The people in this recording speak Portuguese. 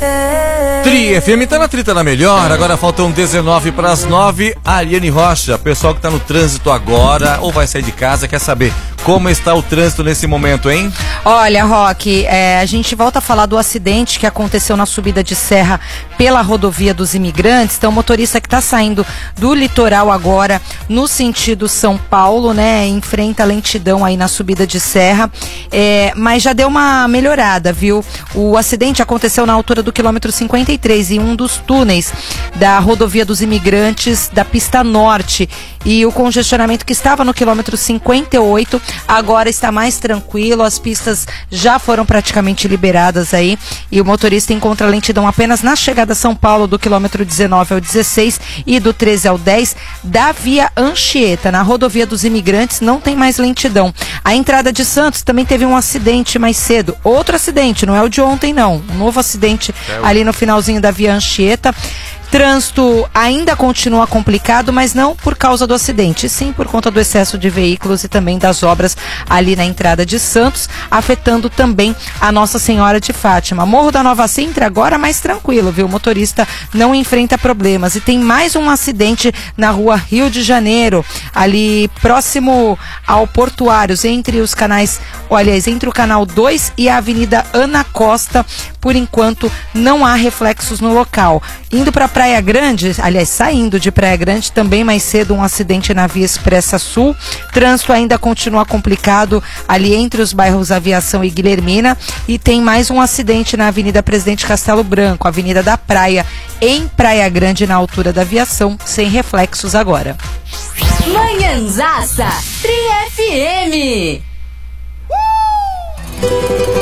Tri FM tá na trita na melhor, agora faltam 19 para as 9. Ariane Rocha, pessoal que tá no trânsito agora ou vai sair de casa, quer saber como está o trânsito nesse momento, hein? Olha, Roque, a gente volta a falar do acidente que aconteceu na subida de serra pela rodovia dos Imigrantes. Então, o motorista que está saindo do litoral agora no sentido São Paulo, né, enfrenta lentidão aí na subida de serra, mas já deu uma melhorada, viu? O acidente aconteceu na altura do quilômetro 53, em um dos túneis da rodovia dos Imigrantes da pista norte, e o congestionamento que estava no quilômetro 58 agora está mais tranquilo, as pistas já foram praticamente liberadas aí, e o motorista encontra lentidão apenas na chegada a São Paulo do quilômetro 19 ao 16 e do 13 ao 10 da via Anchieta. Na rodovia dos Imigrantes não tem mais lentidão. A entrada de Santos também teve um acidente mais cedo, outro acidente, não é o de ontem não, um novo acidente ali no finalzinho da via Anchieta. Trânsito ainda continua complicado, mas não por causa do acidente, sim por conta do excesso de veículos e também das obras ali na entrada de Santos, afetando também a Nossa Senhora de Fátima. Morro da Nova Sintra agora mais tranquilo, viu? O motorista não enfrenta problemas. E tem mais um acidente na rua Rio de Janeiro, ali próximo ao Portuários, entre os canais, aliás, entre o canal 2 e a Avenida Ana Costa. Por enquanto não há reflexos no local. Indo para Praia Grande, aliás, saindo de Praia Grande, também mais cedo um acidente na Via Expressa Sul. Trânsito ainda continua complicado ali entre os bairros Aviação e Guilhermina. E tem mais um acidente na Avenida Presidente Castelo Branco, Avenida da Praia, em Praia Grande, na altura da Aviação, sem reflexos agora. Manhãzaça, Tri FM.